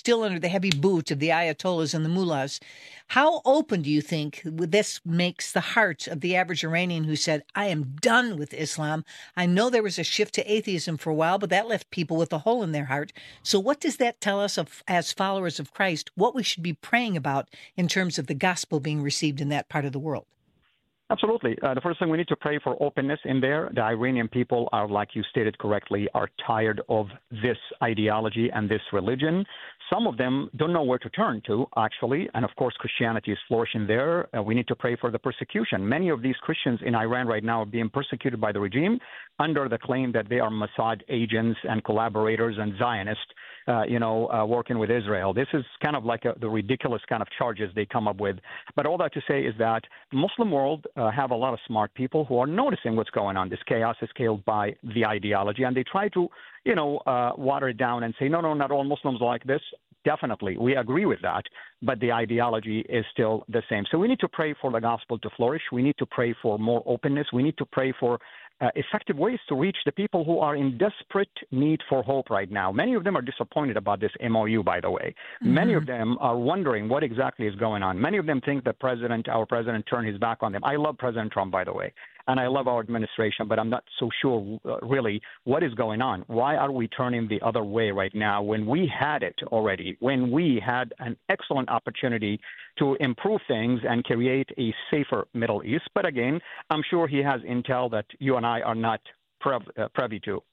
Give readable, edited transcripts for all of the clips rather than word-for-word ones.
still under the heavy boot of the Ayatollahs and the mullahs. How open do you think this makes the heart of the average Iranian who said, I am done with Islam? I know there was a shift to atheism for a while, but that left people with a hole in their heart. So what does that tell us as followers of Christ, what we should be praying about in terms of the gospel being received in that part of the world? Absolutely. The first thing, we need to pray for openness in there. The Iranian people are, like you stated correctly, are tired of this ideology and this religion. Some of them don't know where to turn to, actually. And of course, Christianity is flourishing there. We need to pray for the persecution. Many of these Christians in Iran right now are being persecuted by the regime under the claim that they are Mossad agents and collaborators and Zionists, working with Israel. This is kind of like the ridiculous kind of charges they come up with. But all that to say is that the Muslim world have a lot of smart people who are noticing what's going on. This chaos is scaled by the ideology, and they try to water it down and say, no, not all Muslims like this. Definitely, we agree with that, but the ideology is still the same. So we need to pray for the gospel to flourish. We need to pray for more openness. We need to pray for effective ways to reach the people who are in desperate need for hope right now. Many of them are disappointed about this MOU, by the way. Mm-hmm. Many of them are wondering what exactly is going on. Many of them think that our president turned his back on them. I love President Trump, by the way, and I love our administration, but I'm not so sure really what is going on. Why are we turning the other way right now when we had it already, when we had an excellent opportunity to improve things and create a safer Middle East? But again, I'm sure he has intel that you and I are not privy to.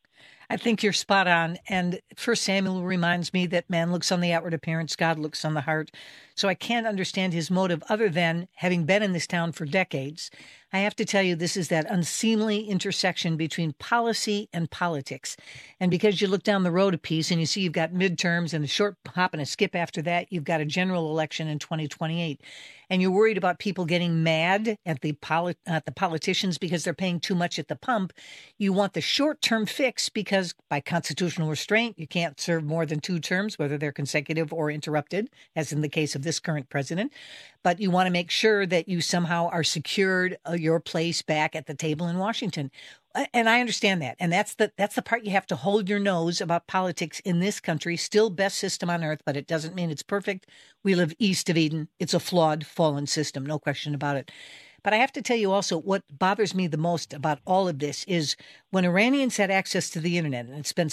I think you're spot on. And 1 Samuel reminds me that man looks on the outward appearance, God looks on the heart. So I can't understand his motive other than having been in this town for decades. I have to tell you, this is that unseemly intersection between policy and politics. And because you look down the road a piece and you see you've got midterms and a short hop and a skip after that, you've got a general election in 2028. And you're worried about people getting mad at the politicians because they're paying too much at the pump. You want the short-term fix because by constitutional restraint, you can't serve more than 2 terms, whether they're consecutive or interrupted, as in the case of this current president. But you want to make sure that you somehow are secured your place back at the table in Washington. And I understand that. And that's the part you have to hold your nose about politics in this country. Still best system on earth, but it doesn't mean it's perfect. We live east of Eden. It's a flawed, fallen system. No question about it. But I have to tell you also what bothers me the most about all of this is when Iranians had access to the internet, and it's been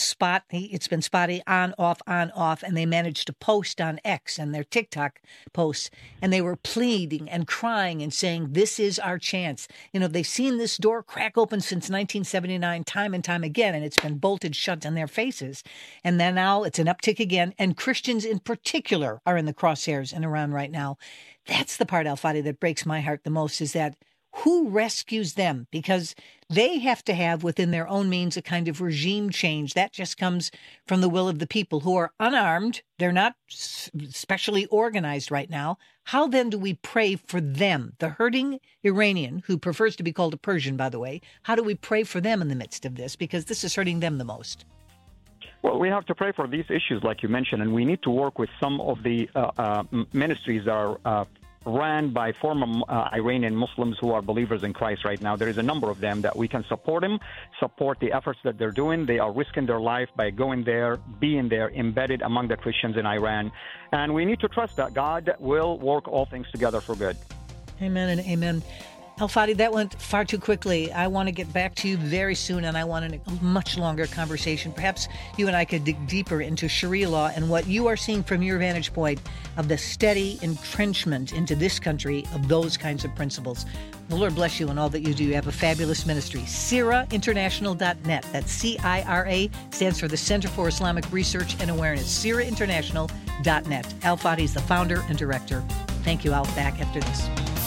spotty on, off, and they managed to post on X and their TikTok posts, and they were pleading and crying and saying, this is our chance. They've seen this door crack open since 1979 time and time again, and it's been bolted shut in their faces. And then now it's an uptick again, and Christians in particular are in the crosshairs in Iran right now. That's the part, Al-Fadi, that breaks my heart the most, is that who rescues them? Because they have to have within their own means a kind of regime change. That just comes from the will of the people who are unarmed. They're not specially organized right now. How then do we pray for them? The hurting Iranian, who prefers to be called a Persian, by the way, how do we pray for them in the midst of this? Because this is hurting them the most. Well, we have to pray for these issues, like you mentioned, and we need to work with some of the ministries that are ran by former Iranian Muslims who are believers in Christ right now. There is a number of them that we can support the efforts that they're doing. They are risking their life by going there, being there, embedded among the Christians in Iran. And we need to trust that God will work all things together for good. Amen and amen. Al-Fadi, that went far too quickly. I want to get back to you very soon, and I want a much longer conversation. Perhaps you and I could dig deeper into Sharia law and what you are seeing from your vantage point of the steady entrenchment into this country of those kinds of principles. The Lord bless you and all that you do. You have a fabulous ministry. CIRAInternational.net. That's CIRA, stands for the Center for Islamic Research and Awareness. CIRAInternational.net. Al-Fadi is the founder and director. Thank you. I'll be back after this.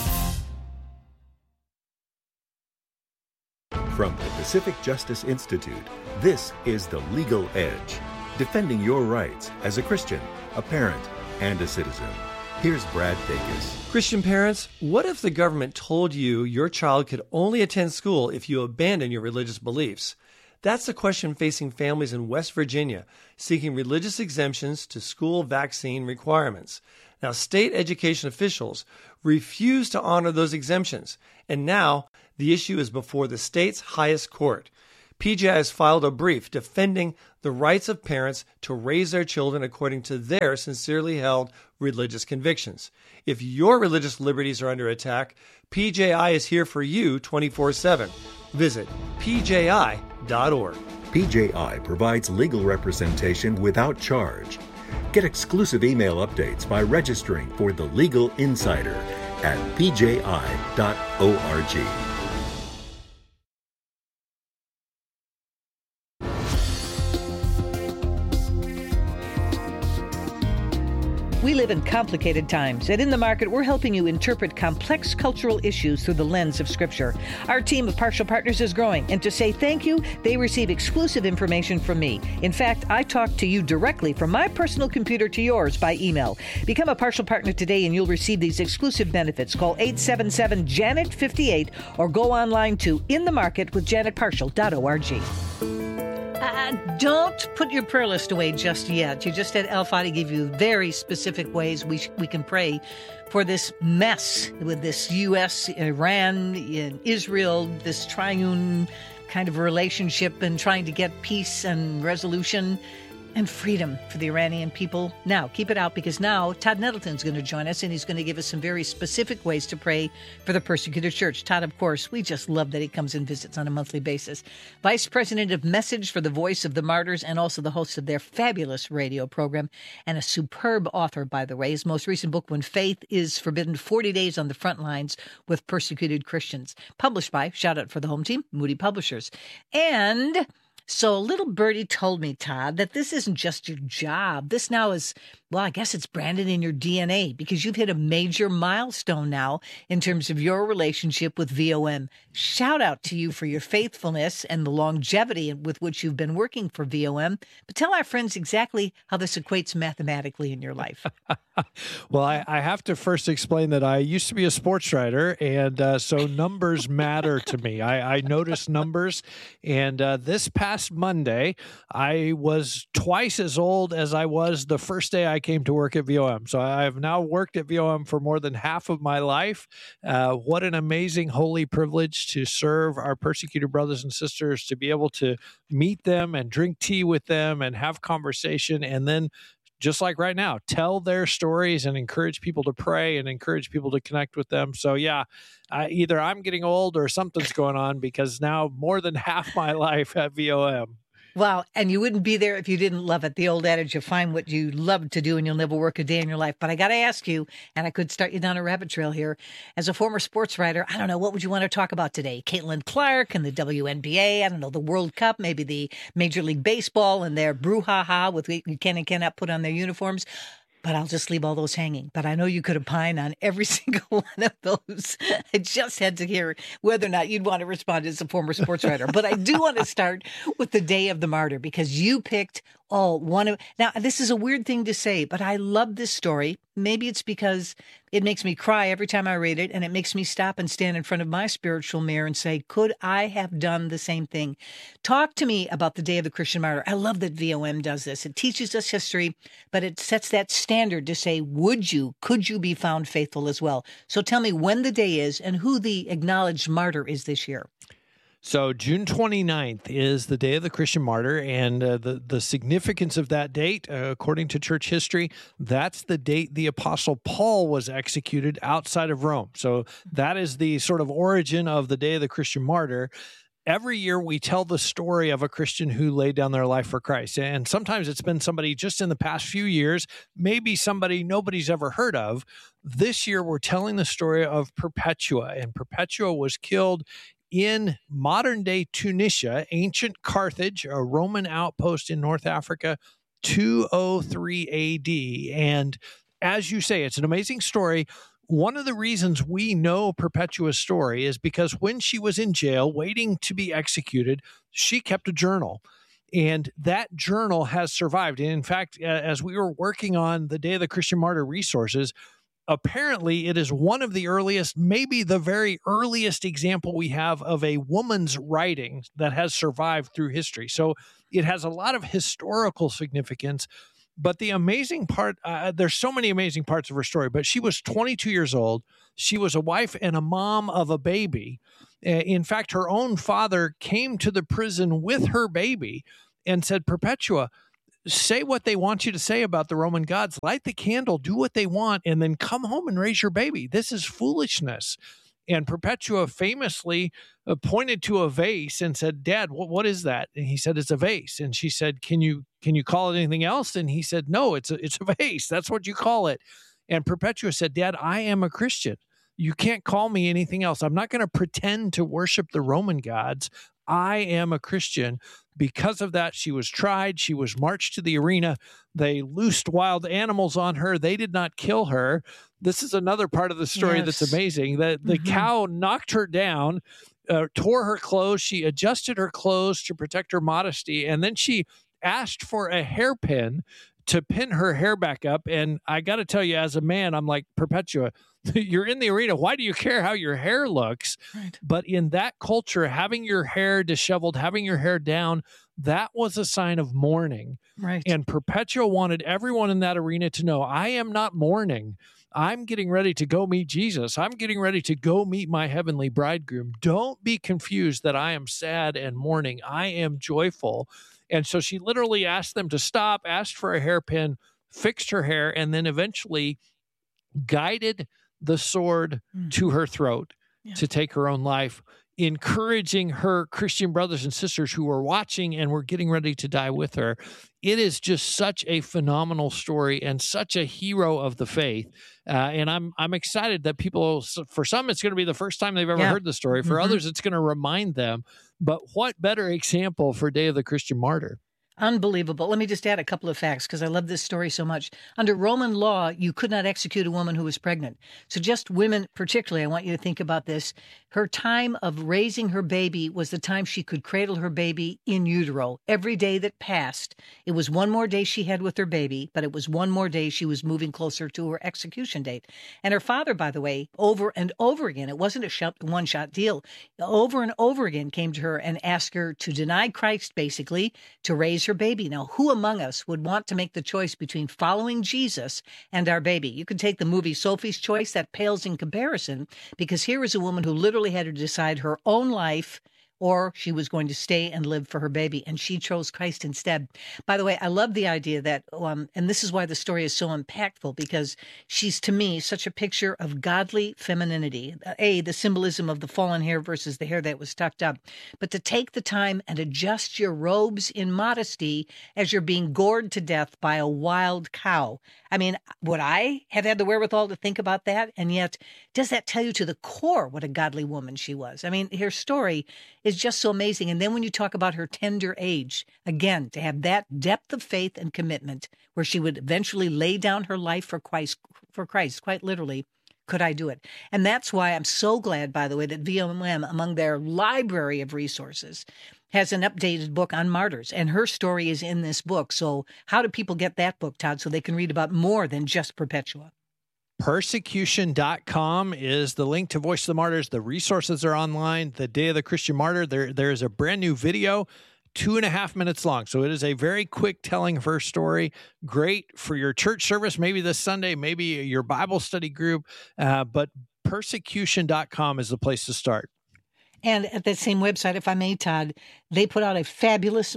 From the Pacific Justice Institute, this is The Legal Edge, defending your rights as a Christian, a parent, and a citizen. Here's Brad Dacus. Christian parents, what if the government told you your child could only attend school if you abandon your religious beliefs? That's the question facing families in West Virginia seeking religious exemptions to school vaccine requirements. Now, state education officials refuse to honor those exemptions, and now the issue is before the state's highest court. PJI has filed a brief defending the rights of parents to raise their children according to their sincerely held religious convictions. If your religious liberties are under attack, PJI is here for you 24/7. Visit pji.org. PJI provides legal representation without charge. Get exclusive email updates by registering for The Legal Insider at pji.org. We live in complicated times, and in the market, we're helping you interpret complex cultural issues through the lens of Scripture. Our team of partial partners is growing, and to say thank you, they receive exclusive information from me. In fact, I talk to you directly from my personal computer to yours by email. Become a partial partner today, and you'll receive these exclusive benefits. Call 877-JANET-58 or go online to inthemarketwithjanetpartial.org. Don't put your prayer list away just yet. You just had El Fadi give you very specific ways we can pray for this mess with this U.S., Iran, Israel, this triune kind of relationship and trying to get peace and resolution and freedom for the Iranian people. Now, keep it out, because now Todd Nettleton's going to join us, and he's going to give us some very specific ways to pray for the persecuted church. Todd, of course, we just love that he comes and visits on a monthly basis. Vice President of Message for the Voice of the Martyrs, and also the host of their fabulous radio program, and a superb author, by the way. His most recent book, When Faith is Forbidden, 40 Days on the Front Lines with Persecuted Christians, published by, shout out for the home team, Moody Publishers. And so a little birdie told me, Todd, that this isn't just your job. This now is, well, I guess it's branded in your DNA, because you've hit a major milestone now in terms of your relationship with VOM. Shout out to you for your faithfulness and the longevity with which you've been working for VOM. But tell our friends exactly how this equates mathematically in your life. Well, I have to first explain that I used to be a sports writer, and so numbers matter to me. I notice numbers, and this past Monday, I was twice as old as I was the first day I came to work at VOM. So I have now worked at VOM for more than half of my life. What an amazing, holy privilege to serve our persecuted brothers and sisters, to be able to meet them and drink tea with them and have conversation, and then, just like right now, tell their stories and encourage people to pray and encourage people to connect with them. So yeah, either I'm getting old or something's going on, because now more than half my life at VOM. Wow. And you wouldn't be there if you didn't love it. The old adage, you find what you love to do and you'll never work a day in your life. But I got to ask you, and I could start you down a rabbit trail here. As a former sports writer, I don't know, what would you want to talk about today? Caitlin Clark and the WNBA, I don't know, the World Cup, maybe the Major League Baseball and their brouhaha with you can and cannot put on their uniforms. But I'll just leave all those hanging. But I know you could opine on every single one of those. I just had to hear whether or not you'd want to respond as a former sports writer. But I do want to start with the Day of the Martyr, because you picked now, this is a weird thing to say, but I love this story. Maybe it's because it makes me cry every time I read it, and it makes me stop and stand in front of my spiritual mirror and say, could I have done the same thing? Talk to me about the Day of the Christian Martyr. I love that VOM does this. It teaches us history, but it sets that standard to say, could you be found faithful as well? So tell me when the day is and who the acknowledged martyr is this year. So June 29th is the Day of the Christian Martyr, and the significance of that date, according to church history, that's the date the Apostle Paul was executed outside of Rome. So that is the sort of origin of the Day of the Christian Martyr. Every year we tell the story of a Christian who laid down their life for Christ. And sometimes it's been somebody just in the past few years, maybe somebody nobody's ever heard of. This year we're telling the story of Perpetua, and Perpetua was killed in modern-day Tunisia, ancient Carthage, a Roman outpost in North Africa, 203 AD. And as you say, it's an amazing story. One of the reasons we know Perpetua's story is because when she was in jail waiting to be executed, she kept a journal. And that journal has survived. And in fact, as we were working on the Day of the Christian Martyr resources, apparently it is one of the earliest, maybe the very earliest example we have of a woman's writing that has survived through history. So it has a lot of historical significance. But the amazing part, there's so many amazing parts of her story, but she was 22 years old. She was a wife and a mom of a baby. In fact, her own father came to the prison with her baby and said, Perpetua, say what they want you to say about the Roman gods, light the candle, do what they want, and then come home and raise your baby. This is foolishness. And Perpetua famously pointed to a vase and said, Dad, what is that? And he said, it's a vase. And she said, can you call it anything else? And he said, no, it's a vase. That's what you call it. And Perpetua said, Dad, I am a Christian. You can't call me anything else. I'm not going to pretend to worship the Roman gods. I am a Christian. Because of that, she was tried. She was marched to the arena. They loosed wild animals on her. They did not kill her. This is another part of the story that's amazing. The cow knocked her down, tore her clothes. She adjusted her clothes to protect her modesty. And then she asked for a hairpin to pin her hair back up. And I got to tell you, as a man, I'm like, Perpetua, you're in the arena. Why do you care how your hair looks? Right. But in that culture, having your hair disheveled, having your hair down, that was a sign of mourning. Right. And Perpetua wanted everyone in that arena to know, I am not mourning. I'm getting ready to go meet Jesus. I'm getting ready to go meet my heavenly bridegroom. Don't be confused that I am sad and mourning. I am joyful. And so she literally asked them to stop, asked for a hairpin, fixed her hair, and then eventually guided the sword to her throat to take her own life, encouraging her Christian brothers and sisters who were watching and were getting ready to die with her. It is just such a phenomenal story and such a hero of the faith. And I'm excited that people, for some, it's going to be the first time they've ever heard the story. For others, it's going to remind them. But what better example for Day of the Christian Martyr? Unbelievable. Let me just add a couple of facts because I love this story so much. Under Roman law, you could not execute a woman who was pregnant. So just women particularly, I want you to think about this. Her time of raising her baby was the time she could cradle her baby in utero. Every day that passed, it was one more day she had with her baby, but it was one more day she was moving closer to her execution date. And her father, by the way, over and over again, it wasn't a one-shot deal, over and over again came to her and asked her to deny Christ, basically, to raise her baby. Now, who among us would want to make the choice between following Jesus and our baby? You could take the movie Sophie's Choice. That pales in comparison, because here is a woman who literally had to decide her own life, or she was going to stay and live for her baby, and she chose Christ instead. By the way, I love the idea that, and this is why the story is so impactful, because she's, to me, such a picture of godly femininity. The symbolism of the fallen hair versus the hair that was tucked up, but to take the time and adjust your robes in modesty as you're being gored to death by a wild cow. I mean, would I have had the wherewithal to think about that? And yet, does that tell you to the core what a godly woman she was? I mean, her story is just so amazing. And then when you talk about her tender age, again, to have that depth of faith and commitment where she would eventually lay down her life for Christ, quite literally, could I do it? And that's why I'm so glad, by the way, that VOM, among their library of resources, has an updated book on martyrs, and her story is in this book. So how do people get that book, Todd, so they can read about more than just Perpetua? Persecution.com is the link to Voice of the Martyrs. The resources are online. The Day of the Christian Martyr, there is a brand new video, 2.5 minutes long. So it is a very quick telling of her story. Great for your church service, maybe this Sunday, maybe your Bible study group. But persecution.com is the place to start. And at that same website, if I may, Todd, they put out a fabulous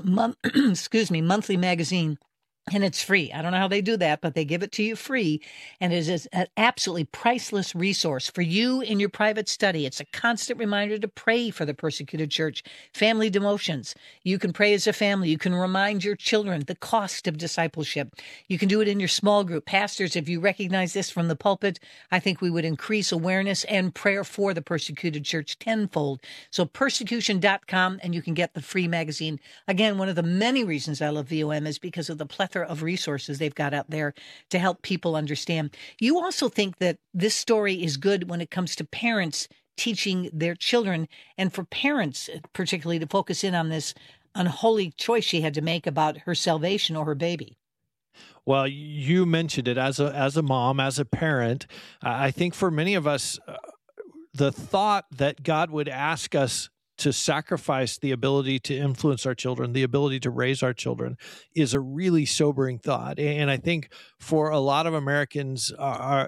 monthly magazine. And it's free. I don't know how they do that, but they give it to you free. And it is an absolutely priceless resource for you in your private study. It's a constant reminder to pray for the persecuted church. Family devotions. You can pray as a family. You can remind your children the cost of discipleship. You can do it in your small group. Pastors, if you recognize this from the pulpit, I think we would increase awareness and prayer for the persecuted church tenfold. So persecution.com, and you can get the free magazine. Again, one of the many reasons I love VOM is because of the plethora of resources they've got out there to help people understand. You also think that this story is good when it comes to parents teaching their children, and for parents particularly to focus in on this unholy choice she had to make about her salvation or her baby. Well, you mentioned it as a mom, as a parent. I think for many of us, the thought that God would ask us to sacrifice the ability to influence our children, the ability to raise our children, is a really sobering thought. And I think for a lot of Americans,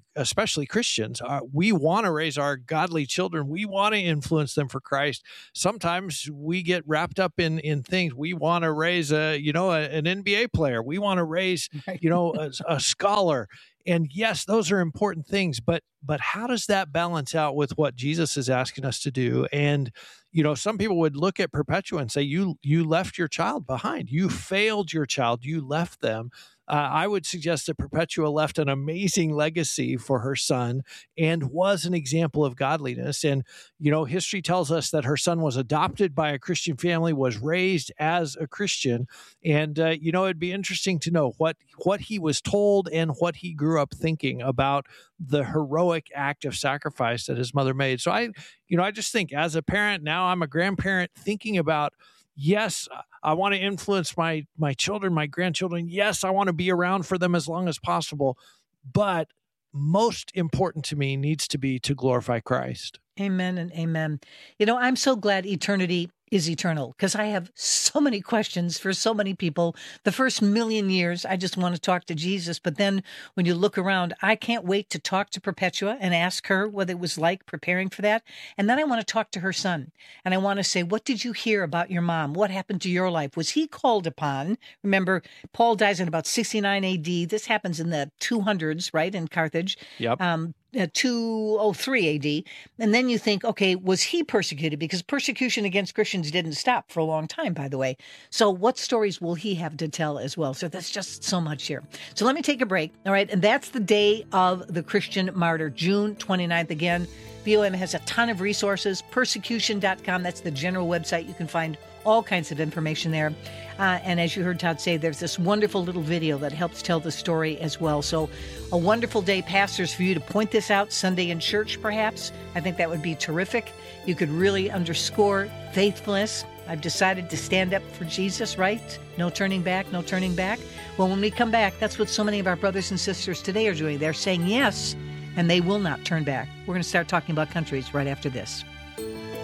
especially Christians, we want to raise our godly children. We want to influence them for Christ. Sometimes we get wrapped up in things. We want to raise an NBA player. We want to raise, a scholar. And yes, those are important things, but how does that balance out with what Jesus is asking us to do? And some people would look at Perpetua and say, you left your child behind. You failed your child. You left them. I would suggest that Perpetua left an amazing legacy for her son and was an example of godliness. And, history tells us that her son was adopted by a Christian family, was raised as a Christian. And, it'd be interesting to know what he was told and what he grew up thinking about the heroic act of sacrifice that his mother made. So I just think, as a parent, now I'm a grandparent, thinking about, yes, I want to influence my children, my grandchildren. Yes, I want to be around for them as long as possible. But most important to me needs to be to glorify Christ. Amen and amen. I'm so glad eternity is eternal, because I have so many questions for so many people. The first million years, I just want to talk to Jesus. But then when you look around, I can't wait to talk to Perpetua and ask her what it was like preparing for that. And then I want to talk to her son. And I want to say, what did you hear about your mom? What happened to your life? Was he called upon? Remember, Paul dies in about 69 AD. This happens in the 200s, right, in Carthage. Yep. 203 AD. And then you think, okay, was he persecuted? Because persecution against Christians didn't stop for a long time, by the way. So what stories will he have to tell as well? So that's just so much here. So let me take a break. All right. And that's the day of the Christian martyr, June 29th. Again, BOM has a ton of resources, persecution.com. That's the general website. You can find all kinds of information there. And as you heard Todd say, there's this wonderful little video that helps tell the story as well. So a wonderful day, pastors, for you to point this out Sunday in church, perhaps. I think that would be terrific. You could really underscore faithfulness. I've decided to stand up for Jesus, right? No turning back, no turning back. Well, when we come back, that's what so many of our brothers and sisters today are doing. They're saying yes, and they will not turn back. We're going to start talking about countries right after this.